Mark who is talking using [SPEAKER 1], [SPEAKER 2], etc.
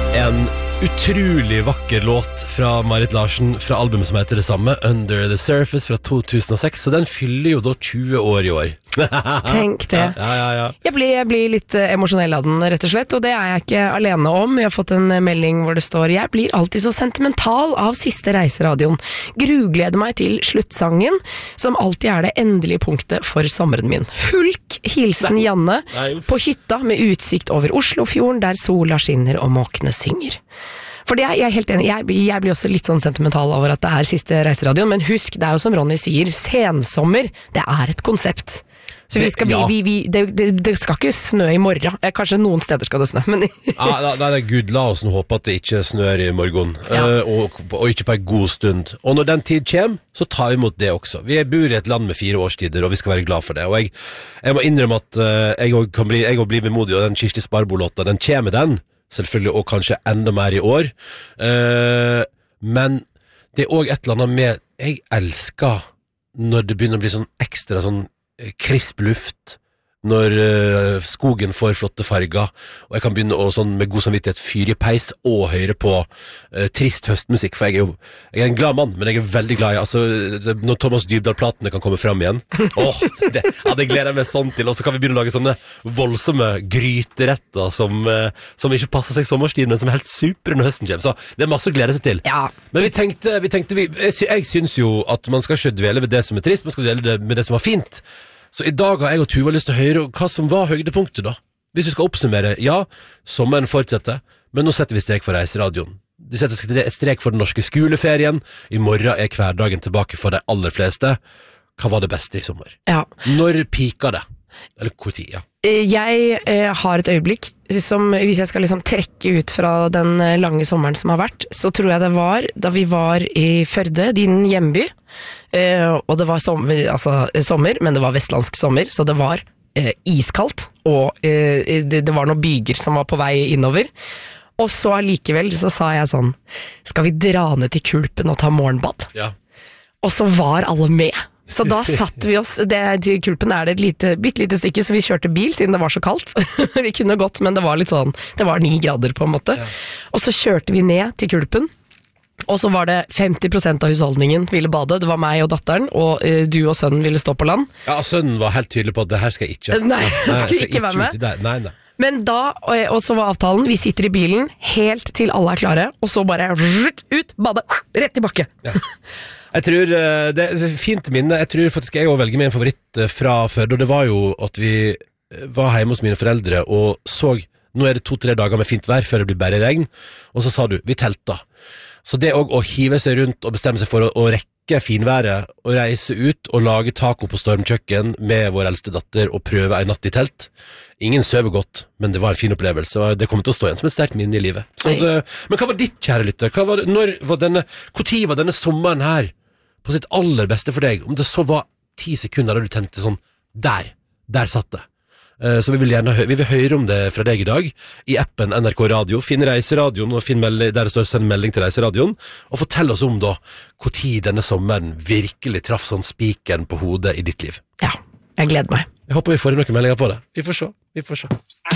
[SPEAKER 1] En utrolig vakker låt fra Marit Larsen fra albumet som heter det samme, Under the Surface fra 2006, så den fyller jo da 20 år i år.
[SPEAKER 2] Tenk det.
[SPEAKER 1] Ja.
[SPEAKER 2] Jeg blir litt emosjonell av den, rett og slett, og det er jeg ikke alene om. Jeg har fått en melding hvor det står: jeg blir alltid så sentimental av siste reiseradioen. Grugleder meg til sluttsangen, som alltid er det endelige punktet for sommeren min. Hulk, hilsen Janne, på hytta med utsikt over Oslofjorden, der sola skinner og måkene synger. Fordi jeg er helt enig, jeg blir også litt sånn sentimental over at det er siste reiseradioen, men husk, det er jo som Ronny sier, sensommer, det er et konsept. Så det skal ikke snø i morgen. Kanskje noen steder skal det snø, men
[SPEAKER 1] Gud, la oss nå håpe at det ikke snør i morgen, og ikke på en god stund. Og når den tid kommer, så tar vi imot det også. Vi bor i et land med 4 årstider, og vi skal være glad for det. Og jeg må innrømme at jeg også blir vemodig, og den Kirsti Sparbo-låta, den kommer den, selvfølgelig, og kanskje enda mer i år. Men det er også et eller annet med, jeg elsker når det begynner å bli sånn ekstra sånn krisp luft, når skogen får flotte farger, og jeg kan begynne å sånn med god samvittighet fyre i peis og høre på trist høstmusikk, for jeg er en glad mann, men jeg er veldig glad i, altså, når Thomas Dybdahl-platene kan komme frem igjen, det gleder jeg meg sånn til, og så kan vi begynne å lage sånne voldsomme gryteretter som ikke passer seg sommerstiden, men som er helt super når høsten kommer, så det er masse å glede seg til.
[SPEAKER 2] Ja.
[SPEAKER 1] Men vi tenkte jeg synes jo at man skal ikke dvele ved det som er trist, man skal dvele med det som var fint. Så i dag har jeg og Tuva lyst til å høre hva som var høydepunktet da. Hvis vi skal oppsummere, ja, sommeren fortsetter, men nå setter vi strek for reiseradioen. De setter strek for den norske skoleferien. I morgen er hverdagen tilbake for de aller fleste. Hva var det beste i sommer? Ja. Når pika det? Eller hvor tid, ja.
[SPEAKER 2] Jeg har et øyeblikk som, hvis jeg skal liksom trekke ut fra den lange sommeren som har vært, så tror jeg det var da vi var i Førde, din hjemby, og det var sommer, men det var vestlandsk sommer, så det var iskaldt, og det var noen byger som var på vei innover. Og så allikevel så sa jeg sånn: skal vi dra ned til Kulpen og ta morgenbad? Ja. Og så var alle med. Så da satt vi oss, til Kulpen er det et bitte lite stykke, så vi kjørte bil siden det var så kaldt. Vi kunne gått, men det var litt sånn, det var 9 grader på en måte. Ja. Og så kjørte vi ned til Kulpen, og så var det 50% av husholdningen ville bade. Det var meg og datteren, og du og sønnen ville stå på land.
[SPEAKER 1] Ja, sønnen var helt tydelig på at det her skal jeg ikke.
[SPEAKER 2] Nei, skal ikke være med.
[SPEAKER 1] Nei.
[SPEAKER 2] Men da, og så var avtalen, vi sitter i bilen helt til alle er klare, og så bare ut, bade, rett tilbake. Ja.
[SPEAKER 1] Jeg tror det er et fint minne. Jeg tror faktisk jeg også velger meg en favoritt fra Førde, og det var jo at vi var hjemme hos mine foreldre og så, nå er det 2-3 dager med fint vær før det blir bare regn, og så sa du, vi telta. Så det også å hive seg rundt og bestemme seg for å rekke finværet, og reise ut og lage taco på stormkjøkken med vår eldste datter og prøve en natt i telt. Ingen søver godt, men det var en fin opplevelse, og det kommer til å stå igjen som et sterkt minne i livet. Men hva var ditt, kjære lytter? Hvor tid var denne sommeren her på sitt aller beste for deg? Om det så var 10 sekunder da du tenkte sånn, der satt det. Så vi vil høre om det fra deg i dag i appen NRK Radio. Finn Reiseradioen og der det står send melding til Reiseradioen, og fortell oss om da hvor tid denne sommeren virkelig traff sånn spikeren på hodet i ditt liv.
[SPEAKER 2] Ja, jeg gleder meg.
[SPEAKER 1] Jeg håper vi får noen meldinger på det. Vi får se.